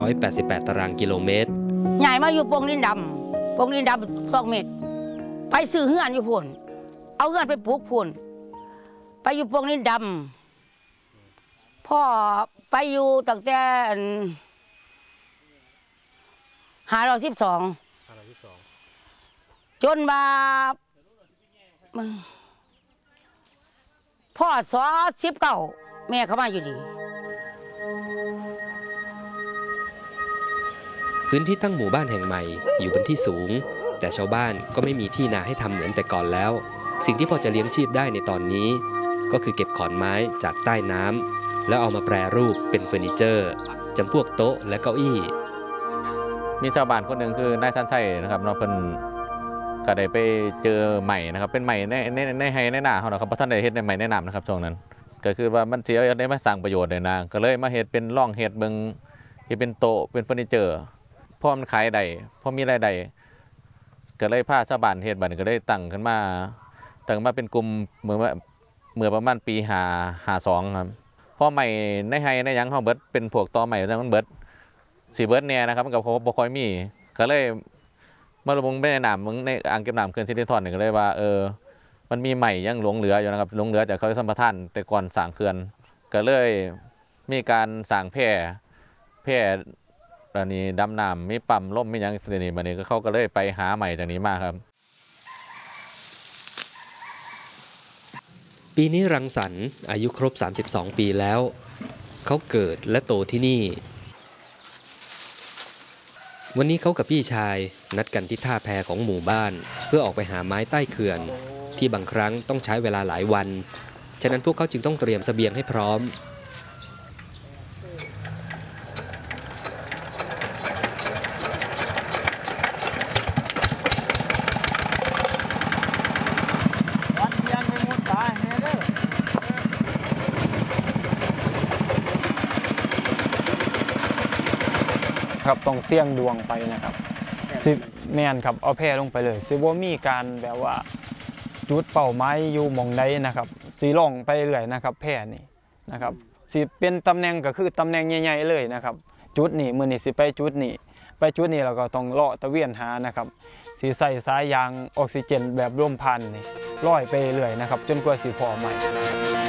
188 ตารางกิโลเมตรใหญ่มาอยู่โป่งดินดำ2 เมตรไปซื้อเฮือนอยู่พุ่นเอาเฮือนไปปลูกพุ่นไปอยู่โป่งดินดำพ่อไปอยู่ตั้งแต่512จนมาพ่อ19แม่เขามาอยู่ดีพื้นที่ตั้งหมู่บ้านแห่งใหม่อยู่บนที่สูงแต่ชาวบ้านก็ไม่มีที่นาให้ทำเหมือนแต่ก่อนแล้วสิ่งที่พอจะเลี้ยงชีพได้ในตอนนี้ก็คือเก็บขอนไม้จากใต้น้ำแล้วเอามาแปรรูปเป็นเฟอร์นิเจอร์จำพวกโต๊ะและเก้าอี้มีชาวบ้านคนหนึ่งคือนายชันชัยนะครับเนาะเพิ่นก็ได้ไปเจอใหม่นะครับเป็นใหม่ในไฮในหน้าเขานะครับเพราะท่านได้เฮ็ดในใหม่ในน้ำนะครับช่วงนั้นก็คือว่ามันเสียได้มาสร้างประโยชน์เลยนะก็เลยมาเฮ็ดเป็นร่องเฮ็ดเบิ่งที่เป็นโต๊ะเป็นเฟอร์นิเจอร์พอมันขายได้พอมีรายได้ก็เลยพาชาวบ้านเฮ็ดบัดนี้ก็เลยตั้งมาเป็นกลุ่มเมื่อประมาณปี52ครับพอใหม่ในไฮในยังเขาเบิดเป็นพวกต่อใหม่จังมันเบิดสีเบิร์ดเนี่ยนะครับมันกับเขาบ่ค่อยมีก็เลยมาลงในน้ำมึงในอ่างเก็บน้ำเขื่อนสิรินธรเนี่ยก็เลยว่ามันมีใหม่ยังหลงเหลืออยู่นะครับหลงเหลือจากเขาสัมปทานแต่ก่อนสร้างเขื่อนก็เลยมีการสร้างแพร่อันนี้ดำน้ำมีปั๊มล่มมีอย่างตัวนี้บัดนี้ก็เขาก็เลยไปหาใหม่จากนี้มาครับปีนี้รังสรรค์อายุครบ32 ปีแล้วเขาเกิดและโตที่นี่วันนี้เขากับพี่ชายนัดกันที่ท่าแพของหมู่บ้านเพื่อออกไปหาไม้ใต้เขื่อนที่บางครั้งต้องใช้เวลาหลายวันฉะนั้นพวกเขาจึงต้องเตรียมเสบียงให้พร้อมครับต้องเสี่ยงดวงไปนะครับสิแม่นครับเอาแพร่ลงไปเลยสิบ่มีการแบบว่าจุดเป้าหมายอยู่หม่องใดนะครับสิล่องไปเรื่อยนะครับแพร่นี่นะครับสิเป็นตำแหน่งก็คือตำแหน่งใหญ่ๆเลยนะครับจุดนี้มื้อนี้สิไปจุดนี้เราก็ต้องเลาะตะเวียนหานะครับสิใส่สายยางออกซิเจนแบบร่วมพันนี่ลอยไปเรื่อยนะครับจนกว่าสิพอใหม่